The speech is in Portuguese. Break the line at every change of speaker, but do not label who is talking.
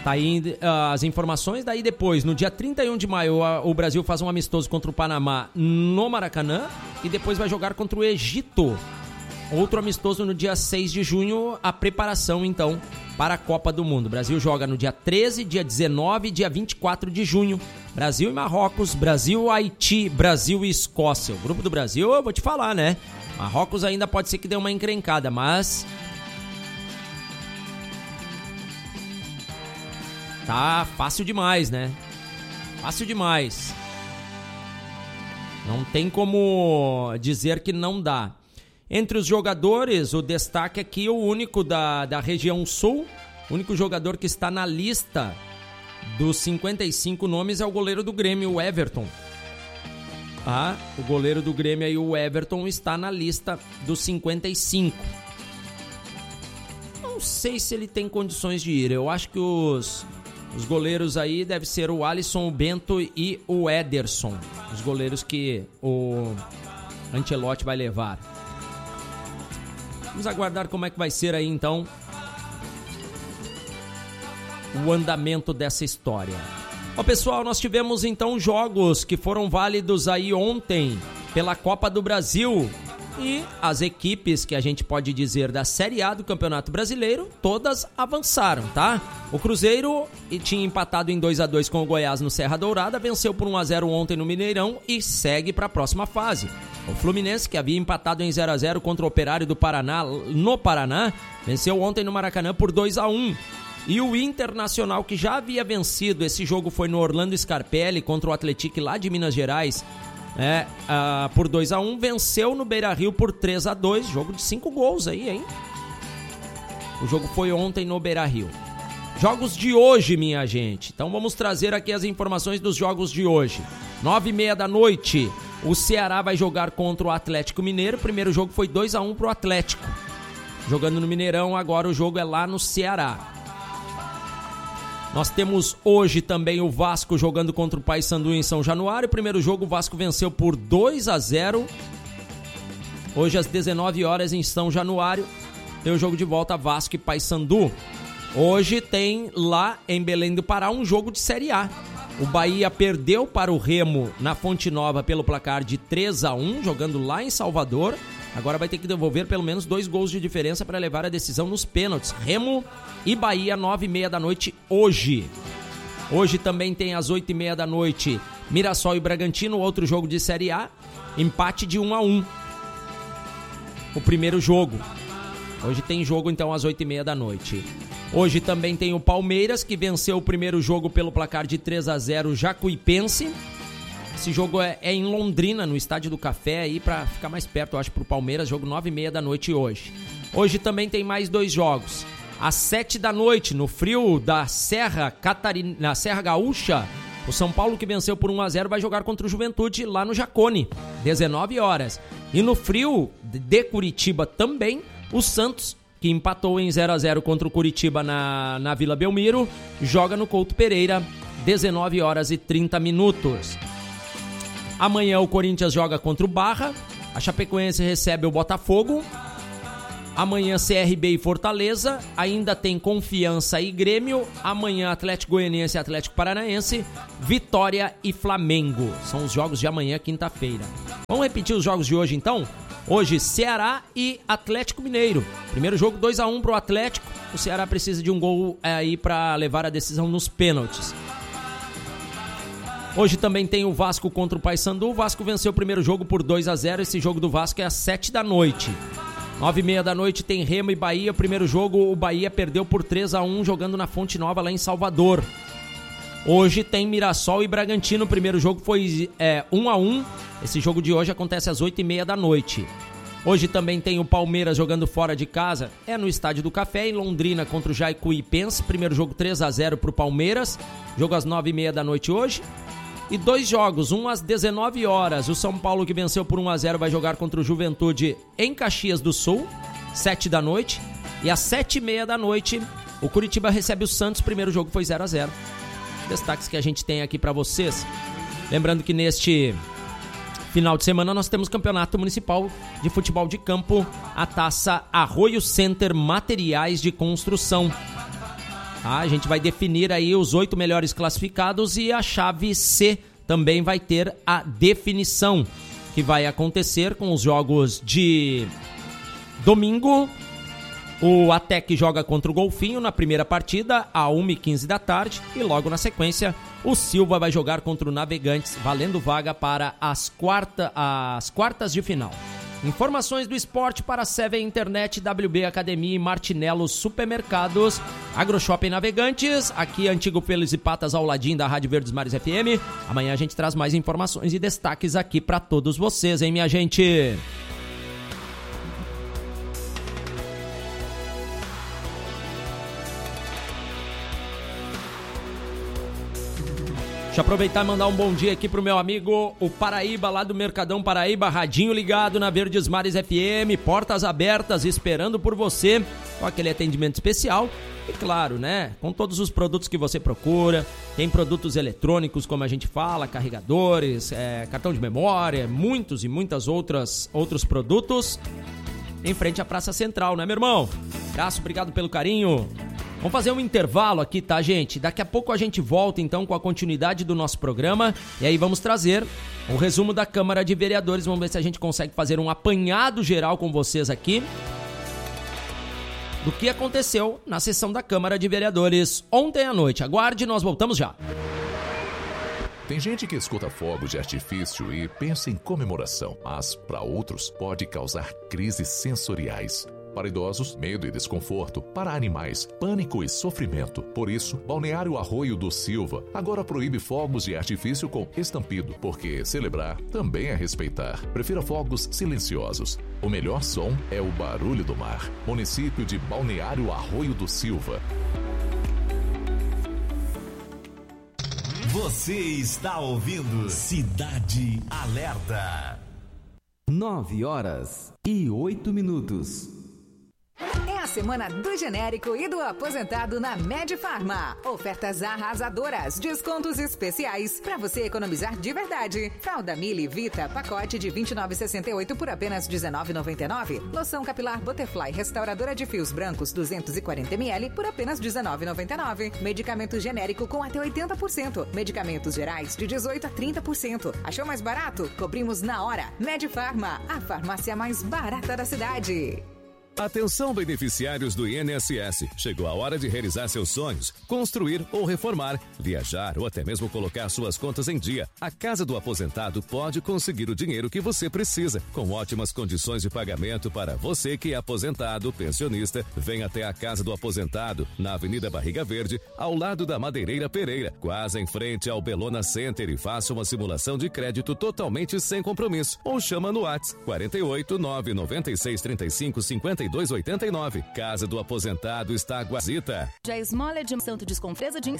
Tá aí as informações. Daí depois, no dia 31 de maio, o Brasil faz um amistoso contra o Panamá no Maracanã e depois vai jogar contra o Egito. Outro amistoso no dia 6 de junho, a preparação então para a Copa do Mundo. O Brasil joga no dia 13, dia 19 e dia 24 de junho. Brasil e Marrocos, Brasil, Haiti, Brasil e Escócia. O grupo do Brasil, eu vou te falar, né? Marrocos ainda pode ser que dê uma encrencada, mas tá fácil demais, né? Fácil demais. Não tem como dizer que não dá. Entre os jogadores, o destaque aqui, o único da região sul, o único jogador que está na lista dos 55 nomes é o goleiro do Grêmio, o Everton. O goleiro do Grêmio aí, o Everton, está na lista dos 55. Não sei se ele tem condições de ir. Eu acho que os goleiros aí devem ser o Alisson, o Bento e o Ederson. Os goleiros que o Ancelotti vai levar. Vamos aguardar como é que vai ser aí, então, o andamento dessa história. Ó, pessoal, nós tivemos, então, jogos que foram válidos aí ontem pela Copa do Brasil. E as equipes que a gente pode dizer da Série A do Campeonato Brasileiro, todas avançaram, tá? O Cruzeiro tinha empatado em 2-2 com o Goiás no Serra Dourada, venceu por 1-0 ontem no Mineirão e segue para a próxima fase. O Fluminense, que havia empatado em 0-0 contra o Operário do Paraná, no Paraná, venceu ontem no Maracanã por 2-1. E o Internacional, que já havia vencido, esse jogo foi no Orlando Scarpelli contra o Atlético lá de Minas Gerais, por 2-1, venceu no Beira-Rio por 3-2, jogo de 5 gols aí, hein? O jogo foi ontem no Beira-Rio. Jogos de hoje, minha gente. Então vamos trazer aqui as informações dos jogos de hoje. 9h30 da noite, o Ceará vai jogar contra o Atlético Mineiro. O primeiro jogo foi 2-1 pro Atlético. Jogando no Mineirão, agora o jogo é lá no Ceará. Nós temos hoje também o Vasco jogando contra o Paysandu em São Januário. O primeiro jogo o Vasco venceu por 2-0. Hoje às 19 horas em São Januário tem o jogo de volta Vasco e Paysandu. Hoje tem lá em Belém do Pará um jogo de Série A. O Bahia perdeu para o Remo na Fonte Nova pelo placar de 3-1, jogando lá em Salvador. Agora vai ter que devolver pelo menos 2 gols de diferença para levar a decisão nos pênaltis. Remo e Bahia, 9h30 da noite hoje. Hoje também tem às 8h30 da noite Mirassol e Bragantino, outro jogo de Série A. Empate de 1-1. O primeiro jogo. Hoje tem jogo então às 8h30 da noite. Hoje também tem o Palmeiras, que venceu o primeiro jogo pelo placar de 3-0 Jacuipense. Esse jogo é em Londrina, no Estádio do Café, aí para ficar mais perto, eu acho, pro Palmeiras, jogo 9h30 da noite hoje. Hoje também tem mais 2 jogos. Às 7 da noite, no frio da na Serra Gaúcha, o São Paulo, que venceu por 1-0, vai jogar contra o Juventude lá no Jacone, 19 horas. E no frio de Curitiba também, o Santos, que empatou em 0-0 contra o Curitiba na Vila Belmiro, joga no Couto Pereira, 19 horas e 30 minutos. Amanhã o Corinthians joga contra o Barra, a Chapecoense recebe o Botafogo. Amanhã CRB e Fortaleza, ainda tem Confiança e Grêmio. Amanhã Atlético Goianiense e Atlético Paranaense, Vitória e Flamengo. São os jogos de amanhã, quinta-feira. Vamos repetir os jogos de hoje então? Hoje Ceará e Atlético Mineiro. Primeiro jogo 2-1 pro Atlético. O Ceará precisa de um gol aí para levar a decisão nos pênaltis. Hoje também tem o Vasco contra o Paysandu. O Vasco venceu o primeiro jogo por 2-0. Esse jogo do Vasco é às 7 da noite. 9h30 da noite tem Remo e Bahia. O primeiro jogo o Bahia perdeu por 3-1 jogando na Fonte Nova lá em Salvador. Hoje tem Mirassol e Bragantino. O primeiro jogo foi 1-1. Esse jogo de hoje acontece às 8h30 da noite. Hoje também tem o Palmeiras jogando fora de casa. É no Estádio do Café, em Londrina, contra o Jacuipense. Primeiro jogo 3-0 pro Palmeiras. Jogo às 9h30 da noite hoje. E 2 jogos, um às 19 horas. O São Paulo, que venceu por 1-0, vai jogar contra o Juventude em Caxias do Sul, 7 da noite. E às 7h30 da noite, o Curitiba recebe o Santos. Primeiro jogo foi 0-0. Destaques que a gente tem aqui para vocês. Lembrando que neste final de semana nós temos Campeonato Municipal de Futebol de Campo, a Taça Arroio Center Materiais de Construção. A gente vai definir aí os 8 melhores classificados e a chave C também vai ter a definição, que vai acontecer com os jogos de domingo. O Atec joga contra o Golfinho na primeira partida, às 1h15 da tarde. E logo na sequência, o Silva vai jogar contra o Navegantes, valendo vaga para as quartas de final. Informações do esporte para Seven Internet, WB Academia e Martinello Supermercados, AgroShopping Navegantes, aqui Antigo Pelos e Patas ao ladinho da Rádio Verdes Mares FM. Amanhã a gente traz mais informações e destaques aqui para todos vocês, hein, minha gente? Deixa eu aproveitar e mandar um bom dia aqui pro meu amigo, o Paraíba, lá do Mercadão Paraíba, radinho ligado na Verdes Mares FM, portas abertas, esperando por você, com aquele atendimento especial. E claro, né, com todos os produtos que você procura, tem produtos eletrônicos, como a gente fala, carregadores, cartão de memória, muitos e muitas outros produtos, em frente à Praça Central, né, meu irmão? Abraço, obrigado pelo carinho. Vamos fazer um intervalo aqui, tá, gente? Daqui a pouco a gente volta, então, com a continuidade do nosso programa. E aí vamos trazer o resumo da Câmara de Vereadores. Vamos ver se a gente consegue fazer um apanhado geral com vocês aqui do que aconteceu na sessão da Câmara de Vereadores ontem à noite. Aguarde, nós voltamos já.
Tem gente que escuta fogos de artifício e pensa em comemoração, mas, para outros, pode causar crises sensoriais. Para idosos, medo e desconforto. Para animais, pânico e sofrimento. Por isso, Balneário Arroio do Silva agora proíbe fogos de artifício com estampido, porque celebrar também é respeitar. Prefira fogos silenciosos. O melhor som é o barulho do mar. Município de Balneário Arroio do Silva.
Você está ouvindo Cidade Alerta. 9h08.
É a semana do genérico e do aposentado na Medfarma. Ofertas arrasadoras, descontos especiais para você economizar de verdade. Fralda Mili Vita, pacote de R$ 29,68 por apenas R$ 19,99. Loção capilar Butterfly restauradora de fios brancos 240 ml por apenas R$ 19,99. Medicamento genérico com até 80%. Medicamentos gerais de 18% a 30%. Achou mais barato? Cobrimos na hora. Medfarma, a farmácia mais barata da cidade.
Atenção, beneficiários do INSS. Chegou a hora de realizar seus sonhos, construir ou reformar, viajar ou até mesmo colocar suas contas em dia. A Casa do Aposentado pode conseguir o dinheiro que você precisa, com ótimas condições de pagamento para você que é aposentado, pensionista. Venha até a Casa do Aposentado, na Avenida Barriga Verde, ao lado da Madeireira Pereira, quase em frente ao Belona Center, e faça uma simulação de crédito totalmente sem compromisso. Ou chama no WhatsApp 48 996 35 52 2,89. Casa do Aposentado está Guazita.
Já esmola de Santo Desconfresa de